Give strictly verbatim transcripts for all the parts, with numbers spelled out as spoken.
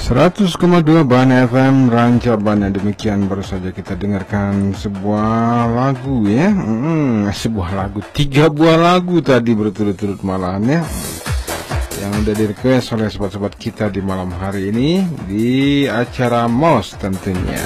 seratus koma dua Ban F M Ranca Bana. Demikian baru saja kita dengarkan sebuah lagu ya, hmm, sebuah lagu, tiga buah lagu tadi berturut-turut malahan ya, yang udah di request oleh sobat-sobat kita di malam hari ini di acara M O S tentunya.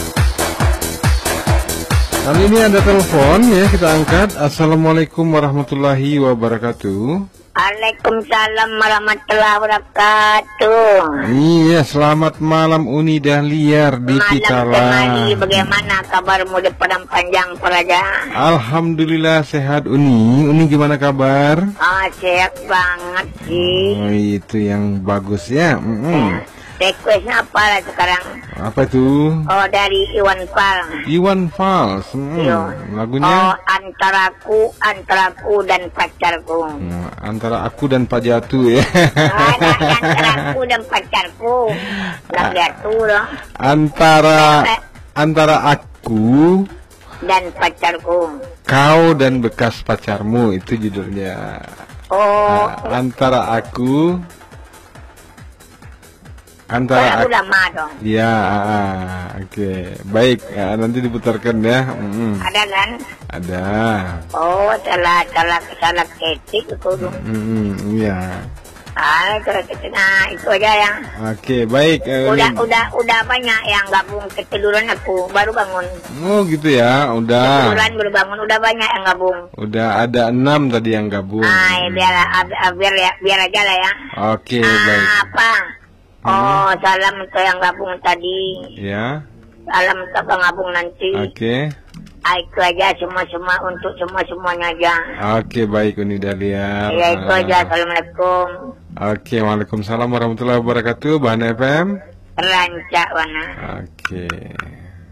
Kali ini ada telepon ya, kita angkat. Assalamualaikum warahmatullahi wabarakatuh. Waalaikumsalam warahmatullahi wabarakatuh. Iya, selamat malam Uni Dahliar di Pitala. Malam bagaimana kabarmu di padang panjang Praja? Alhamdulillah sehat Uni. Uni gimana kabar? Oh, sehat banget sih. Oh, itu yang bagus ya. Mm -mm. Requestnya apa lah sekarang? Apa itu? Oh, dari Iwan Fal. Iwan Fals. Mm. Lagunya? Oh, antaraku, antaraku dan pacarku. Nah, antara aku dan Pak Jatuh ya. Ada antaraku dan pacarku. Pak Jatuh dong. Antara antara aku dan pacarku. Kau dan bekas pacarmu, itu judulnya. Oh. Nah, antara aku antara aku lama dong. Ya, oke, okay. Baik, ya, nanti diputarkan ya. Mm. Ada kan? Ada. Oh, salah, salah, salah ketik itu dong. Mm, iya. Ah, itu, nah itu aja ya. Oke, okay, baik. Uh, udah, udah, udah banyak yang gabung keteluran aku, baru bangun. Oh gitu ya, udah. Keteluran baru bangun, udah banyak yang gabung. Udah ada enam tadi yang gabung. Ah, ya, biar, biar, biar, biar aja lah ya. Oke, okay, ah, baik. Apa? Oh, hmm. Salam untuk yang gabung tadi. Ya. Salam untuk yang gabung nanti. Oke. Okay. Itu aja, semua-semua untuk semua-semuanya aja. Oke, okay, baik Uni Dahliar. Ya, itu aja. Assalamualaikum. Oke, okay, waalaikumsalam warahmatullahi wabarakatuh. Ban F M Ranca Bana. Oke. Okay.